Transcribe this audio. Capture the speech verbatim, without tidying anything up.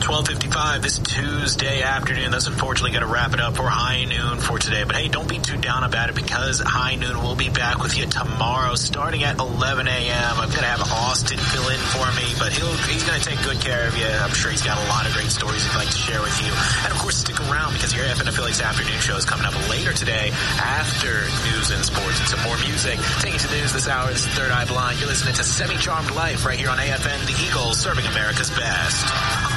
twelve fifty-five this Tuesday afternoon. That's unfortunately going to wrap it up for High Noon for today. But hey, don't be too down about it because High Noon will be back with you tomorrow starting at eleven a.m. I'm going to have Austin fill in for me, but he'll, he's going to take good care of you. I'm sure he's got a lot of great stories he'd like to share with you. And of course, stick around because your F N Affiliates afternoon show is coming up later today after news and sports and some more music. Taking to the news this hour, this is Third Eye Blind. You're listening to Semi-Charmed Life right here on A F N, the Eagle, serving America's best.